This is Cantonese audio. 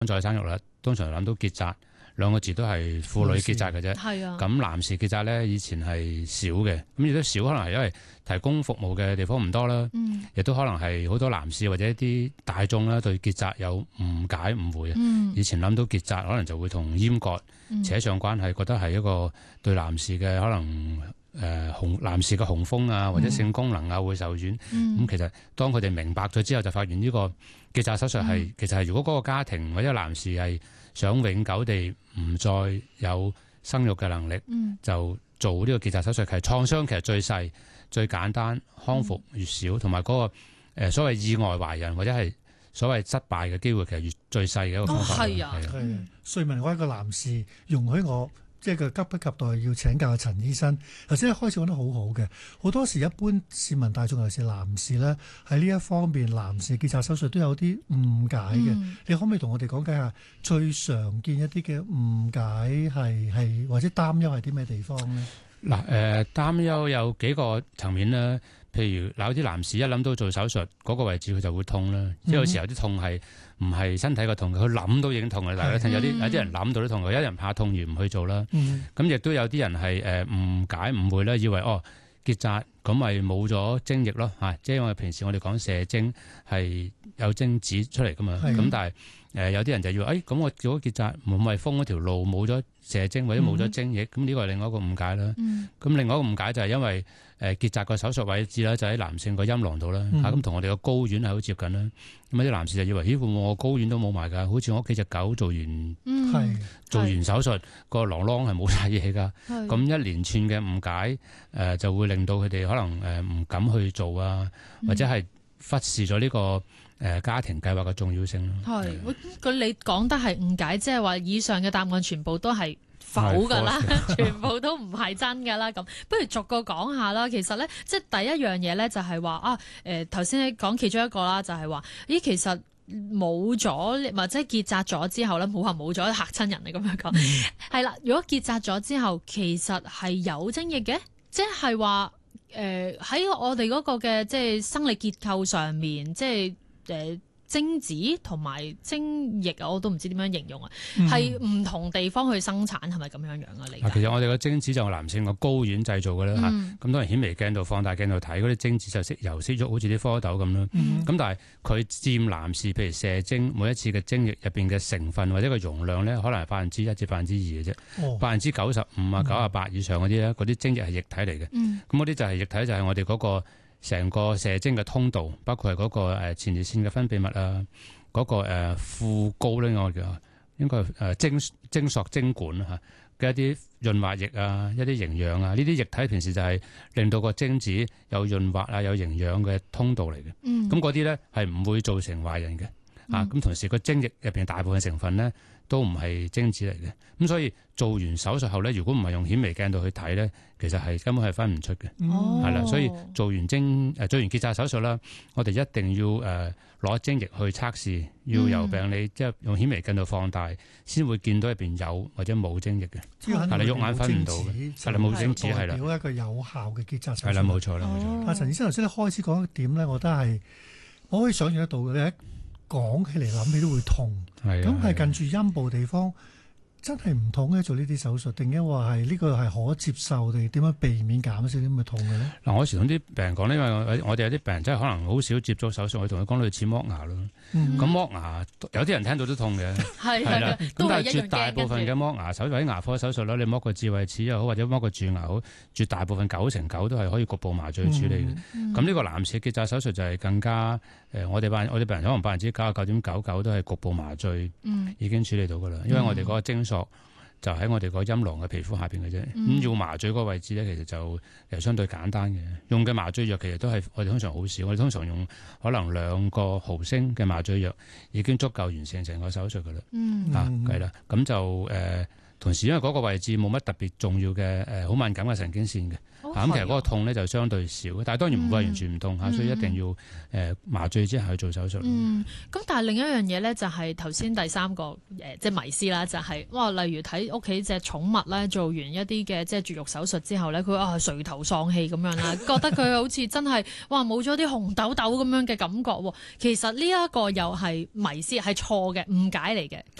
再生育啦，通常諗到結紮兩個字都係婦女結紮嘅啫。 係啊， 咁男士結紮咧以前係少嘅，咁亦都少，可能係因為提供服務嘅地方唔多啦，亦都可能係好多男士或者一啲大眾啦對結紮有誤解誤會啊。以前諗到結紮可能就會同閹割扯上關係，覺得係一個對男士嘅可能。男士嘅雄風啊，或者性功能啊會受損。其實當佢哋明白咗之後，就發現呢個結紮手術係其實係如果嗰個家庭或者男士係想永久地唔再有生育嘅能力，就做呢個結紮手術。其實創傷其實最細、最簡單，康復越少，同埋嗰個所謂意外懷孕或者係所謂失敗嘅機會，其實最細嘅一個方法。 係啊， 瑞文，我一個男士容許我。即係佢急不及待要請教陳醫生。頭先一開始講得好好嘅，好多時一般市民大眾尤其是男士咧，喺呢一方面男士結紮手術都有啲誤解嘅。你可唔可以同我哋講解下最常見一啲嘅誤解係或者擔憂係啲咩地方咧？ 嗱，擔憂有幾個層面啦。譬如有啲男士一諗到做手術嗰個位置佢就會痛啦，即係有時有啲痛係唔係身體個痛，佢諗到已經痛啦。大家聽有啲人諗到都痛，有啲人怕痛而唔去做啦。咁亦都有啲人係誤解誤會啦，以為結紮咁咪冇咗精液咯嚇，即係因為平時我哋講射精係有精子出嚟噶嘛，咁但係有啲人就以為咁我做咗結紮咪封嗰條路冇咗射精或者冇咗精液，咁呢個係另外一個誤解啦。咁另外一個誤解就係因為結紮個手術位置咧就喺男性個陰囊度啦，咁同我哋個睾丸係好接近啦。咁有啲男士就以為會唔會我睾丸都冇埋㗎？好似我屋企隻狗做完手術個囊囊係冇晒嘢㗎。咁一連串嘅誤解就會令到佢哋可能唔敢去做啊，或者係忽視咗呢個家庭計劃嘅重要性咯。 咁你講得係誤解，即係話以上嘅答案全部都係否㗎啦，全部都唔係真㗎啦。咁不如逐個講下啦。其實咧，即係第一樣嘢咧，就係話頭先你講其中一個啦，就係話其實冇咗或者結紮咗之後咧，冇話冇咗嚇親人嚟咁樣講。係啦，如果結紮咗之後，其實係有精液嘅，即係話喺我哋嗰個嘅即係生理結構上面，即係精子同埋精液我都唔知點樣形容啊，係唔同地方去生產，係咪咁樣樣啊？你其實我哋個精子就係男性個睾丸製造嘅啦嚇，咁當然顯微鏡度、放大鏡度睇嗰啲精子就識游識喐，好似啲蝌蚪咁啦。咁但係佢佔男士譬如射精每一次嘅精液入邊嘅成分或者個容量咧，可能係1%至2%嘅啫。95%啊、98%以上嗰啲咧，嗰啲精液係液體嚟嘅。咁嗰啲就係液體，就係我哋嗰個成個射精嘅通道，包括係嗰個前列腺嘅分泌物啊，嗰個副睾咧，我叫應該精索精管嚇嘅一啲潤滑液啊，一啲營養啊，呢啲液體平時就係令到個精子有潤滑啊、有營養嘅通道嚟嘅。咁嗰啲咧係唔會造成懷孕嘅。咁同時個精液入邊大部分成分咧都唔係精子嚟嘅。咁所以做完手術後咧，如果唔係用顯微鏡度去睇咧，其實係根本係分唔出嘅。係啦，所以做完結紮手術啦，我哋一定要攞精液去測試，要由病理即係用顯微鏡度放大，先會見到入邊有或者冇精液嘅。係你肉眼分唔到嘅，係啦，冇精子係啦。 代表一個有效嘅結紮手術。 係啦，冇錯啦，冇錯。 阿陳醫生頭先開始講一點咧，我覺得係我可以想象得到嘅。你一講起嚟諗起都會痛。咁係近住陰部地方。真係唔痛嘅做呢啲手術，定係話係呢個係可接受定點樣避免減少啲咁嘅痛嘅咧？嗱，我有時同啲病人講，因為我哋有啲病人真係可能好少接觸手術，我同佢講類似剝牙咯。咁剝牙有啲人聽到都痛嘅，係啦。咁但係絕大部分嘅剝牙手術喺牙科手術啦，你剝個智慧齒又好，或者剝個蛀牙好，絕大部分9成9都係可以局部麻醉處理嘅。咁呢個男士結紮手術就係更加我哋病人可能99.99%都係局部麻醉已經處理到噶啦，因為我哋嗰個精索就喺我哋個陰囊嘅皮膚下邊嘅啫。咁要麻醉嗰個位置咧，其實就相對簡單嘅。用嘅麻醉藥其實都係我哋通常好少，我哋通常用可能2個毫升嘅麻醉藥已經足夠完成成個手術噶啦。係啦，咁就同時因為嗰個位置冇乜特別重要嘅好敏感嘅神經線嘅。咁其實嗰個痛咧就相對少，但係當然唔會完全唔痛嚇，所以一定要麻醉之後去做手術。 咁但係另一樣嘢咧就係頭先第三個即係迷思啦，就係例如睇屋企隻寵物咧做完一啲嘅即係絕育手術之後咧，佢垂頭喪氣咁樣啦，覺得佢好似真係冇咗啲紅痘痘咁樣嘅感覺喎。其實呢一個又係迷思，係錯嘅誤解嚟嘅。